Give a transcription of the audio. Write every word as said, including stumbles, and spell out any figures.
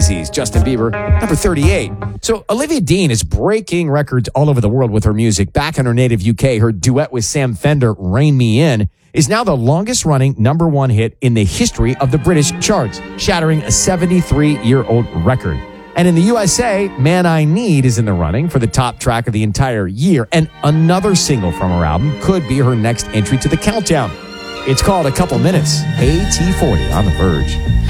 Daisies, Justin Bieber, number thirty-eight. So Olivia Dean is breaking records all over the world with her music. Back in her native U K, her duet with Sam Fender, Rein Me In, is now the longest-running number one hit in the history of the British charts, shattering a seventy-three-year-old record. And in the U S A, Man I Need is in the running for the top track of the entire year, and another single from her album could be her next entry to the countdown. It's called A Couple Minutes, A T forty on The Verge.